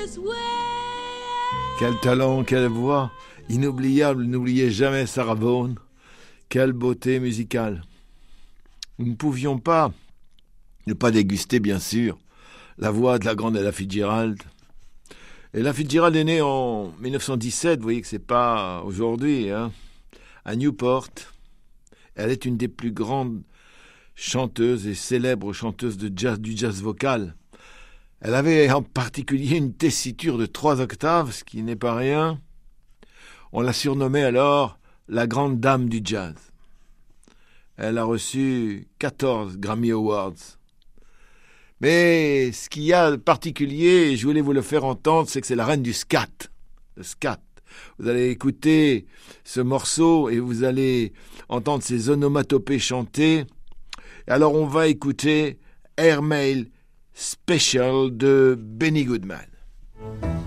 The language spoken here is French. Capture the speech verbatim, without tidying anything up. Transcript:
Quel talent, quelle voix inoubliable, n'oubliez jamais Sarah Vaughan. Quelle beauté musicale. Nous ne pouvions pas ne pas déguster, bien sûr, la voix de la grande Ella Fitzgerald. Ella Fitzgerald est née en dix-neuf cent dix-sept, vous voyez que c'est pas aujourd'hui, hein, à Newport. Elle est une des plus grandes chanteuses et célèbres chanteuses de jazz, du jazz vocal. Elle avait en particulier une tessiture de trois octaves, ce qui n'est pas rien. On la surnommait alors la grande dame du jazz. Elle a reçu quatorze Grammy Awards. Mais ce qu'il y a de particulier, et je voulais vous le faire entendre, c'est que c'est la reine du scat. Le scat. Vous allez écouter ce morceau et vous allez entendre ses onomatopées chanter. Alors on va écouter Airmail Special de Benny Goodman.